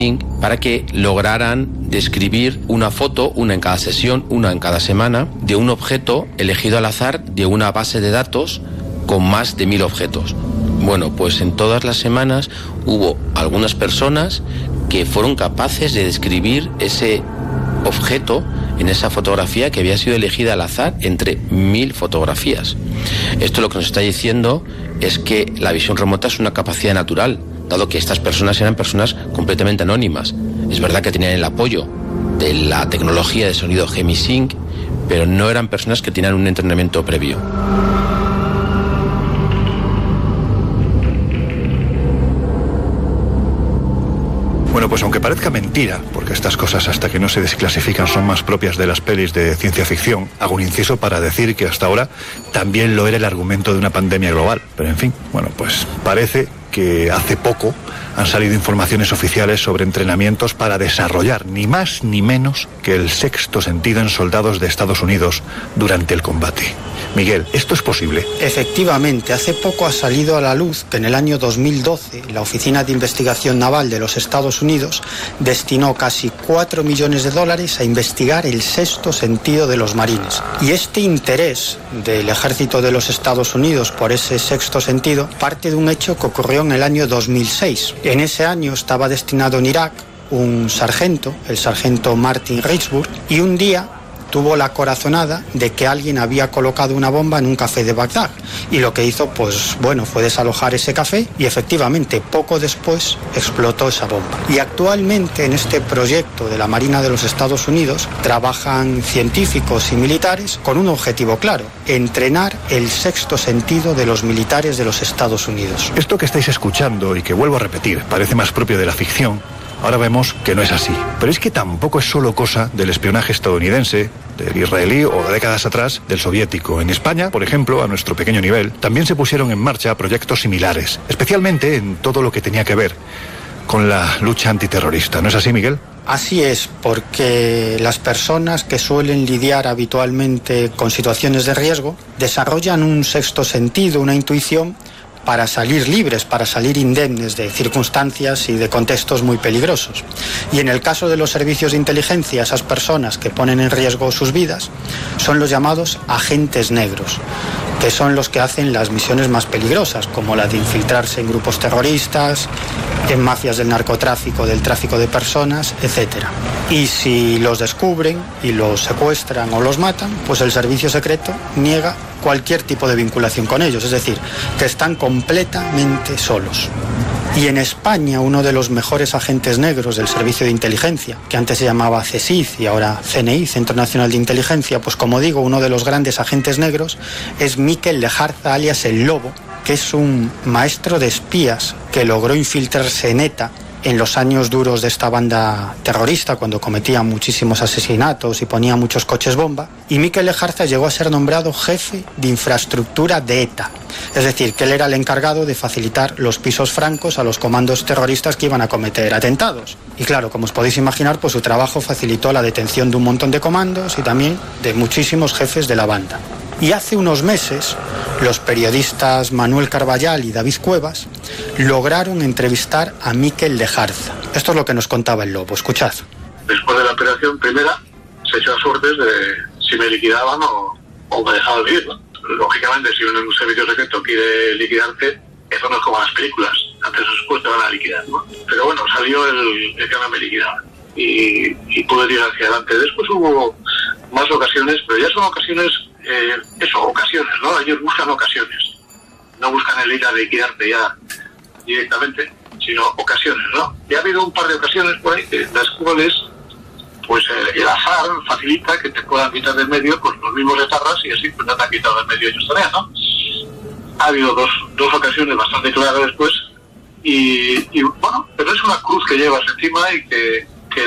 para que lograran describir una foto, una en cada sesión, una en cada semana, de un objeto elegido al azar de una base de datos con más de 1000 objetos. Bueno, pues en todas las semanas hubo algunas personas que fueron capaces de describir ese objeto en esa fotografía que había sido elegida al azar entre 1000 fotografías. Esto lo que nos está diciendo es que la visión remota es una capacidad natural, dado que estas personas eran personas completamente anónimas. Es verdad que tenían el apoyo de la tecnología de sonido Gemisync, pero no eran personas que tenían un entrenamiento previo. Bueno, pues aunque parezca mentira, porque estas cosas hasta que no se desclasifican son más propias de las pelis de ciencia ficción, hago un inciso para decir que hasta ahora también lo era el argumento de una pandemia global. Pero en fin, bueno, pues parece que hace poco han salido informaciones oficiales sobre entrenamientos para desarrollar ni más ni menos que el sexto sentido en soldados de Estados Unidos durante el combate. Miguel, ¿esto es posible? Efectivamente, hace poco ha salido a la luz que en el año 2012 la Oficina de Investigación Naval de los Estados Unidos destinó casi $4 millones a investigar el sexto sentido de los marines. Y este interés del ejército de los Estados Unidos por ese sexto sentido parte de un hecho que ocurrió en el año 2006. En ese año estaba destinado en Irak un sargento, el sargento Martin Richburg, y un día tuvo la corazonada de que alguien había colocado una bomba en un café de Bagdad, y lo que hizo, pues bueno, fue desalojar ese café, y efectivamente poco después explotó esa bomba. Y actualmente en este proyecto de la Marina de los Estados Unidos trabajan científicos y militares con un objetivo claro: entrenar el sexto sentido de los militares de los Estados Unidos. Esto que estáis escuchando y que vuelvo a repetir parece más propio de la ficción. Ahora vemos que no es así. Pero es que tampoco es solo cosa del espionaje estadounidense, del israelí o de décadas atrás del soviético. En España, por ejemplo, a nuestro pequeño nivel, también se pusieron en marcha proyectos similares, especialmente en todo lo que tenía que ver con la lucha antiterrorista. ¿No es así, Miguel? Así es, porque las personas que suelen lidiar habitualmente con situaciones de riesgo desarrollan un sexto sentido, una intuición, para salir libres, para salir indemnes de circunstancias y de contextos muy peligrosos. Y en el caso de los servicios de inteligencia, esas personas que ponen en riesgo sus vidas son los llamados agentes negros, que son los que hacen las misiones más peligrosas, como la de infiltrarse en grupos terroristas, en mafias del narcotráfico, del tráfico de personas, etc. Y si los descubren y los secuestran o los matan, pues el servicio secreto niega cualquier tipo de vinculación con ellos, es decir, que están completamente solos. Y en España, uno de los mejores agentes negros del servicio de inteligencia, que antes se llamaba CSIC y ahora CNI, Centro Nacional de Inteligencia, pues como digo, uno de los grandes agentes negros es Mikel Lejarza, alias El Lobo, que es un maestro de espías que logró infiltrarse en ETA en los años duros de esta banda terrorista, cuando cometía muchísimos asesinatos y ponía muchos coches bomba. Y Mikel Lejarza llegó a ser nombrado jefe de infraestructura de ETA. Es decir, que él era el encargado de facilitar los pisos francos a los comandos terroristas que iban a cometer atentados. Y claro, como os podéis imaginar, pues su trabajo facilitó la detención de un montón de comandos y también de muchísimos jefes de la banda. Y hace unos meses, los periodistas Manuel Carballal y David Cuevas lograron entrevistar a Mikel Lejarza. Esto es lo que nos contaba El Lobo, escuchad. Después de la operación primera, se echó a suertes de si me liquidaban o me dejaban vivir, ¿no? Lógicamente, si un servicio secreto quiere liquidarte, eso no es como las películas. Antes o después te van a liquidar, ¿no? Pero bueno, salió el que no me liquidaba. Y pude ir hacia adelante. Después hubo más ocasiones, pero ya son ocasiones, ocasiones, ¿no? Ellos buscan ocasiones. No buscan el ir a liquidarte ya directamente, sino ocasiones, ¿no? Y ha habido un par de ocasiones por ahí, las cuales, pues el azar facilita que te puedan quitar del medio con los mismos etarras y así pues no te han quitado del medio ellos también, ¿no? Ha habido dos ocasiones bastante claras después y bueno, pero es una cruz que llevas encima y que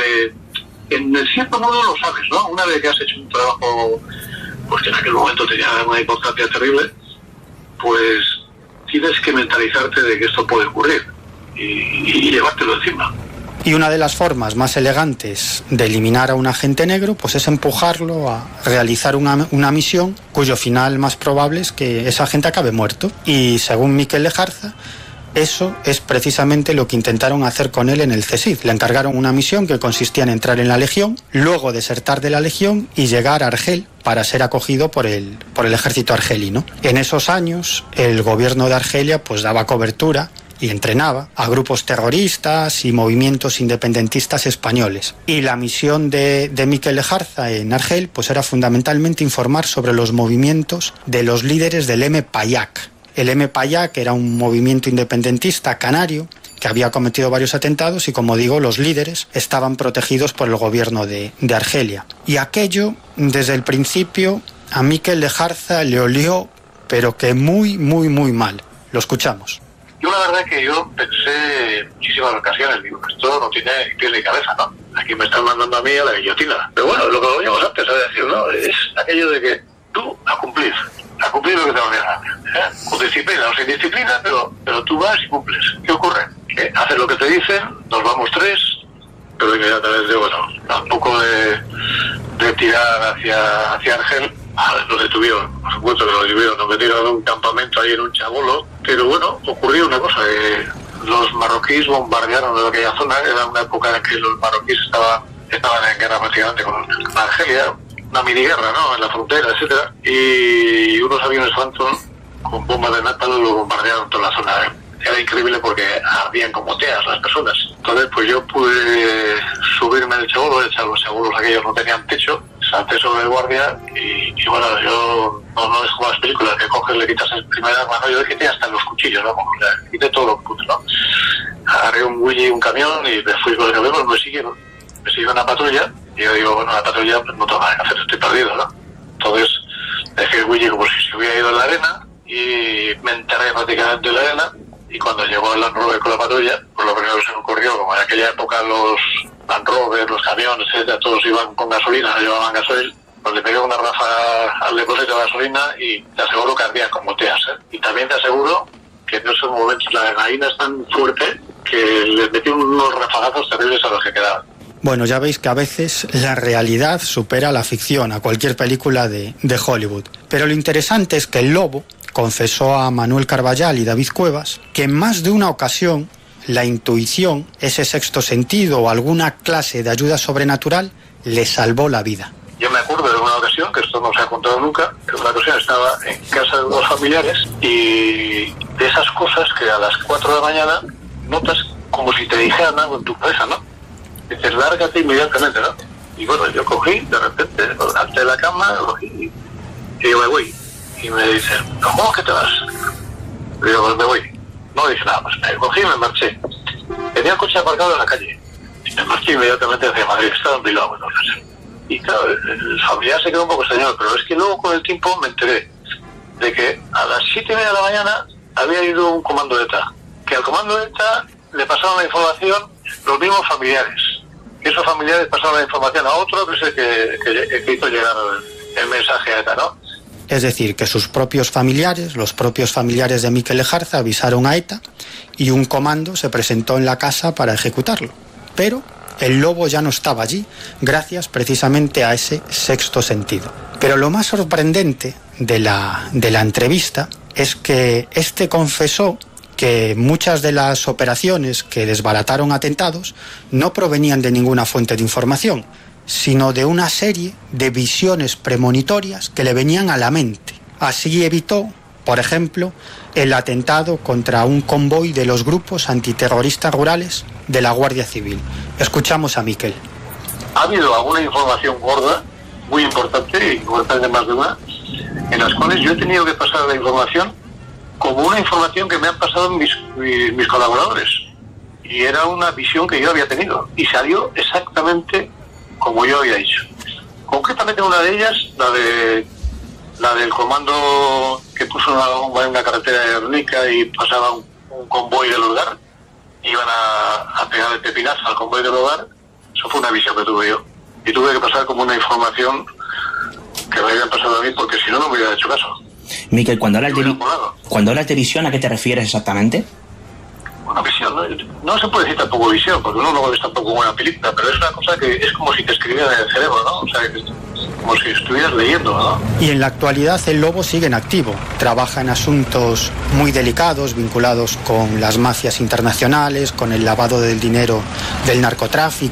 en cierto modo lo sabes, ¿no? Una vez que has hecho un trabajo pues que en aquel momento tenía una importancia terrible, pues tienes que mentalizarte de que esto puede ocurrir y llevártelo encima. Y una de las formas más elegantes de eliminar a un agente negro pues es empujarlo a realizar una misión cuyo final más probable es que ese agente acabe muerto. Y según Mikel Lejarza, Eso es precisamente lo que intentaron hacer con él en el CSIC. Le encargaron una misión que consistía en entrar en la Legión, luego desertar de la Legión y llegar a Argel para ser acogido por el ejército argelino. En esos años, el gobierno de Argelia pues daba cobertura y entrenaba a grupos terroristas y movimientos independentistas españoles. Y la misión de Miquel Lejarza en Argel pues era fundamentalmente informar sobre los movimientos de los líderes del M-Payak. El M-Payak era un movimiento independentista canario que había cometido varios atentados y, como digo, los líderes estaban protegidos por el gobierno de Argelia. Y aquello, desde el principio, a Miquel Lejarza le olió, pero que muy, muy, muy mal. Lo escuchamos. Yo la verdad que yo pensé en muchísimas ocasiones, digo, esto no tiene ni pies ni cabeza, ¿no? Aquí me están mandando a mí a la guillotina. Pero bueno, lo que veníamos antes a decir, ¿no? Es aquello de que tú a cumplir lo que te ordenan, con disciplina o sin disciplina, pero tú vas y cumples. ¿Qué ocurre? Que haces lo que te dicen, nos vamos 3, pero inmediatamente, bueno, tampoco de tirar hacia Argel, lo detuvieron, por supuesto que lo detuvieron, nos metieron en un campamento ahí en un chabolo, pero bueno, ocurrió una cosa, los marroquíes bombardearon de aquella zona, era una época en que los marroquíes estaban en guerra prácticamente con Argelia, una miniguerra, ¿no?, en la frontera, etcétera, y unos aviones Phantom con bombas de napalm lo bombardearon toda la zona. Era increíble porque ardían como teas las personas. Entonces, pues yo pude subirme en el chabolo, los chabolos aquellos no tenían techo, salté sobre el guardia y bueno, yo no es como las películas que coges, le quitas el primer arma, no, yo le quité hasta los cuchillos, ¿no? Le quité todo lo puto, ¿no? Agarré un Willy, un camión y me fui con el camión, me siguieron una patrulla y yo digo, bueno, la patrulla pues no tengo nada que hacer, estoy perdido, ¿no? Entonces dejé el Willy como si se hubiera ido en la arena y me enterré prácticamente en la arena. Y cuando llegó el Land Rover con la patrulla, pues lo primero que se me ocurrió, como en aquella época los Land Rover, los camiones, etcétera, todos iban con gasolina, no llevaban gasoil, pues le pegué una ráfaga al depósito de gasolina y te aseguro que ardían como teas, ¿eh? Y también te aseguro que en esos momentos la adrenalina es tan fuerte que les metí unos rafagazos terribles a los que quedaban. Bueno, ya veis que a veces la realidad supera la ficción, a cualquier película de Hollywood. Pero lo interesante es que el Lobo confesó a Manuel Carballal y David Cuevas que en más de una ocasión la intuición, ese sexto sentido o alguna clase de ayuda sobrenatural le salvó la vida. Yo me acuerdo de una ocasión, que esto no se ha contado nunca, que una ocasión estaba en casa de unos familiares y de esas cosas que a las 4 de la mañana notas como si te dijeran algo en tu cabeza, ¿no? Dices, lárgate inmediatamente, ¿no? Y bueno, yo cogí, de repente, delante de la cama, cogí, y yo me voy. Y me dicen, ¿cómo que te vas? Y digo, pues me voy. No dije nada, pues me cogí y me marché. Tenía el coche aparcado en la calle. Y me marché inmediatamente hacia Madrid, estaba en Bilbao, entonces. Y claro, el familiar se quedó un poco extrañado, pero es que luego con el tiempo me enteré de que a las 7:30 de la mañana había ido un comando de ETA. Que al comando de ETA le pasaron la información los mismos familiares. Y esos familiares pasaron la información a otro que es el que hizo llegar el mensaje a ETA, ¿no? Es decir, que sus propios familiares, los propios familiares de Miquel Lejarza, avisaron a ETA y un comando se presentó en la casa para ejecutarlo. Pero el Lobo ya no estaba allí, gracias precisamente a ese sexto sentido. Pero lo más sorprendente de la entrevista es que este confesó que muchas de las operaciones que desbarataron atentados no provenían de ninguna fuente de información, sino de una serie de visiones premonitorias que le venían a la mente. Así evitó, por ejemplo, el atentado contra un convoy de los grupos antiterroristas rurales de la Guardia Civil. Escuchamos a Miquel. Ha habido alguna información gorda, muy importante, importante más de una, en las cuales yo he tenido que pasar la información como una información que me han pasado mis colaboradores. Y era una visión que yo había tenido. Y salió exactamente como yo había dicho. Concretamente una de ellas, la del comando que puso una bomba en una carretera de Ernica y pasaba un convoy del hogar, iban a pegar el pepinazo al convoy del hogar. Eso fue una visión que tuve yo. Y tuve que pasar como una información que me habían pasado a mí, porque si no, no me hubiera hecho caso. Miquel, cuando hablas de visión, ¿a qué te refieres exactamente? una visión, no se puede decir tampoco visión, porque uno no lo ves tampoco como una película, pero es una cosa que es como si te escribieran en el cerebro, ¿no? O sea, como si estuvieras leyendo, ¿no? Y en la actualidad el Lobo sigue en activo, trabaja en asuntos muy delicados vinculados con las mafias internacionales, con el lavado del dinero del narcotráfico,